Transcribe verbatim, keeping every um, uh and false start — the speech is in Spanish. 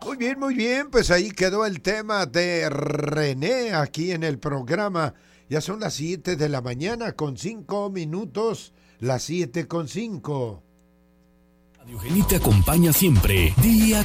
Muy bien, muy bien, pues ahí quedó el tema de René aquí en el programa. Ya son las siete de la mañana con cinco minutos, las siete con cinco. Radio Geni te acompaña siempre, día